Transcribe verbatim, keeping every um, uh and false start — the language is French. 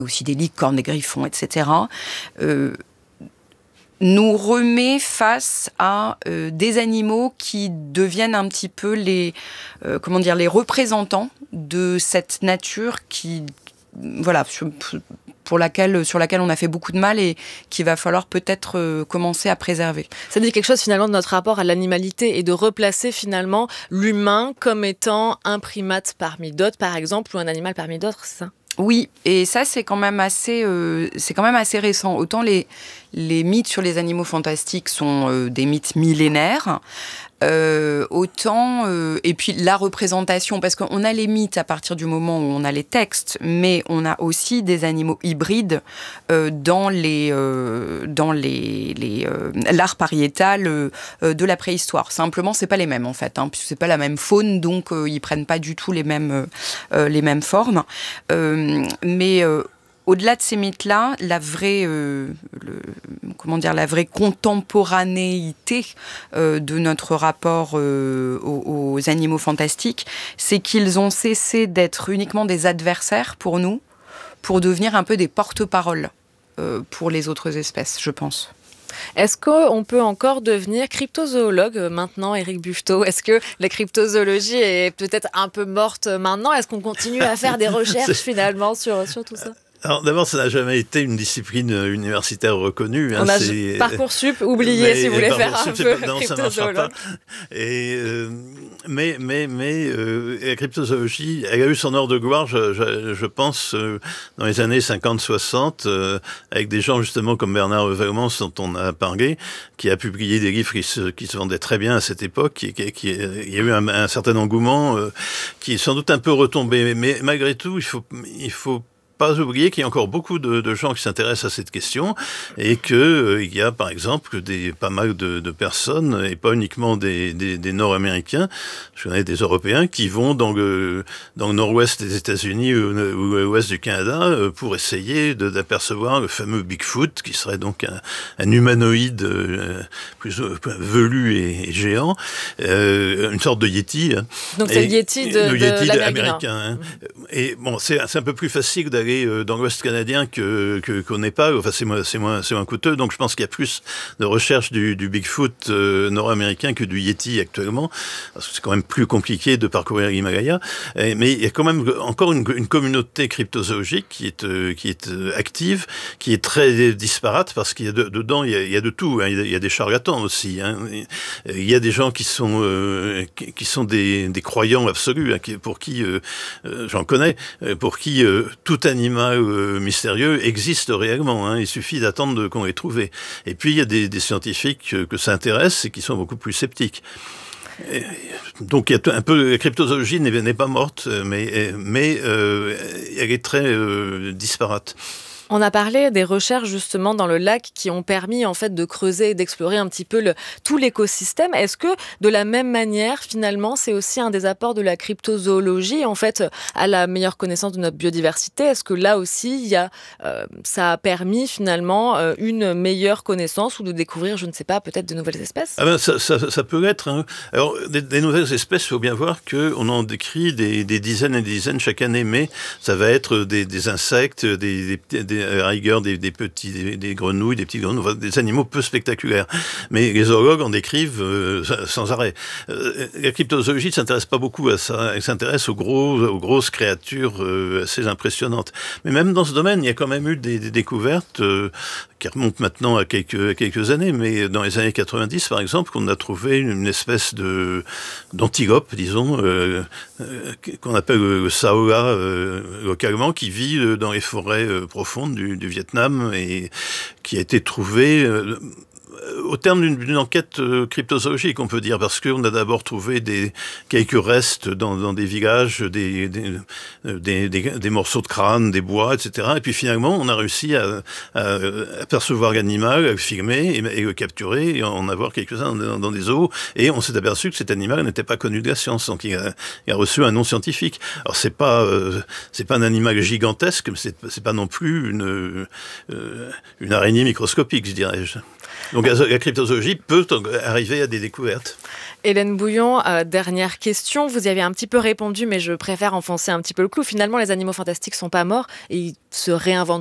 aussi des licornes, des griffons, et cetera, euh, nous remet face à euh, des animaux qui deviennent un petit peu les, euh, comment dire, les représentants de cette nature qui, voilà, pour laquelle, sur laquelle on a fait beaucoup de mal et qu'il va falloir peut-être euh, commencer à préserver. Ça dit quelque chose finalement de notre rapport à l'animalité et de replacer finalement l'humain comme étant un primate parmi d'autres, par exemple, ou un animal parmi d'autres, c'est ça ? Oui, et ça c'est quand même assez, euh, c'est quand même assez récent. Autant les, les mythes sur les animaux fantastiques sont euh, des mythes millénaires, euh, autant euh, et puis la représentation, parce qu'on a les mythes à partir du moment où on a les textes, mais on a aussi des animaux hybrides euh, dans les euh, dans les, les euh, l'art pariétal euh, de la préhistoire. Simplement, c'est pas les mêmes en fait, hein, puisque c'est pas la même faune, donc euh, ils prennent pas du tout les mêmes euh, les mêmes formes. Euh, mais euh, au-delà de ces mythes-là, la vraie, euh, le, comment dire, la vraie contemporanéité euh, de notre rapport euh, aux, aux animaux fantastiques, c'est qu'ils ont cessé d'être uniquement des adversaires pour nous, pour devenir un peu des porte-paroles euh, pour les autres espèces, je pense. Est-ce qu'on peut encore devenir cryptozoologue maintenant, Éric Buffetot ? Est-ce que la cryptozoologie est peut-être un peu morte maintenant ? Est-ce qu'on continue à faire des recherches finalement sur, sur tout ça ? Alors d'abord, ça n'a jamais été une discipline universitaire reconnue. On hein, a c'est... Parcoursup, oublié si vous voulez faire un peu pas... Non, ça ne marchera pas. Et, euh, mais mais, mais euh, la cryptozoologie, elle a eu son heure de gloire, je, je, je pense, euh, dans les années cinquante soixante, euh, avec des gens justement comme Bernard Weyermann, dont on a parlé, qui a publié des livres qui se, qui se vendaient très bien à cette époque, qui, qui, qui, il y a eu un, un certain engouement euh, qui est sans doute un peu retombé. Mais, mais malgré tout, il faut... Il faut pas oublier qu'il y a encore beaucoup de, de gens qui s'intéressent à cette question et que euh, il y a par exemple des pas mal de, de personnes et pas uniquement des, des, des Nord-Américains, je connais des Européens qui vont dans le dans le nord-ouest des États-Unis ou, ou l'ouest du Canada euh, pour essayer de, d'apercevoir le fameux Bigfoot qui serait donc un, un humanoïde euh, plus euh, velu et, et géant, euh, une sorte de Yéti. Hein. Donc c'est et, le Yéti de, le Yéti de américain. Hein. Et bon, c'est, c'est un peu plus facile d'aller dans l'Ouest canadien que, que, qu'au Népal. Enfin, c'est moins, c'est, moins, c'est moins coûteux. Donc, je pense qu'il y a plus de recherche du, du Bigfoot euh, nord-américain que du Yéti actuellement. Parce que c'est quand même plus compliqué de parcourir l'Himalaya. Et, mais il y a quand même encore une, une communauté cryptozoologique qui est, euh, qui est euh, active, qui est très disparate parce qu'il y a de, dedans, il y a, il y a de tout. Hein. Il, y a, il y a des charlatans aussi. Hein. Il y a des gens qui sont, euh, qui, qui sont des, des croyants absolus, hein, qui, pour qui, euh, euh, j'en connais, pour qui euh, tout animal euh, mystérieux existe réellement. Hein. Il suffit d'attendre de, qu'on les trouve. Et puis, il y a des, des scientifiques que, que ça intéresse et qui sont beaucoup plus sceptiques. Et donc, il y a un peu, la cryptozoologie n'est, n'est pas morte, mais, mais euh, elle est très euh, disparate. On a parlé des recherches justement dans le lac qui ont permis en fait de creuser et d'explorer un petit peu le, tout l'écosystème. Est-ce que de la même manière, finalement, c'est aussi un des apports de la cryptozoologie en fait à la meilleure connaissance de notre biodiversité ? Est-ce que là aussi, il y a, euh, ça a permis finalement euh, une meilleure connaissance ou de découvrir, je ne sais pas, peut-être de nouvelles espèces ? Ah ben ça, ça, ça peut être. Hein. Alors des, des nouvelles espèces, il faut bien voir qu'on en décrit des, des dizaines et des dizaines chaque année, mais ça va être des, des insectes, des, des, des à rigueur des, des petits, des, des grenouilles, des petits grenouilles, des animaux peu spectaculaires. Mais les zoologues en décrivent euh, sans arrêt. Euh, la cryptozoologie ne s'intéresse pas beaucoup à ça. Elle s'intéresse aux, gros, aux grosses créatures euh, assez impressionnantes. Mais même dans ce domaine, il y a quand même eu des, des découvertes euh, qui remontent maintenant à quelques, à quelques années. Mais dans les années quatre-vingt-dix, par exemple, qu'on a trouvé une, une espèce de, d'antilope, disons, euh, euh, qu'on appelle le saola euh, localement, qui vit dans les forêts euh, profondes Du, du Vietnam et qui a été trouvé euh, au terme d'une, d'une enquête euh, cryptozoologique, on peut dire, parce qu'on a d'abord trouvé des, quelques restes dans, dans des villages, des, des, des, des, des morceaux de crâne, des bois, et cetera. Et puis finalement, on a réussi à, à apercevoir l'animal, à le filmer et, et le capturer, et en avoir quelques-uns dans, dans des zoos. Et on s'est aperçu que cet animal n'était pas connu de la science, donc il a, il a reçu un nom scientifique. Alors c'est pas, euh, c'est pas un animal gigantesque, mais c'est, c'est pas non plus une, euh, une araignée microscopique, je dirais. Donc la cryptozoologie peut arriver à des découvertes. Hélène Bouillon, euh, dernière question. Vous y avez un petit peu répondu, mais je préfère enfoncer un petit peu le clou. Finalement, les animaux fantastiques ne sont pas morts et ils se réinventent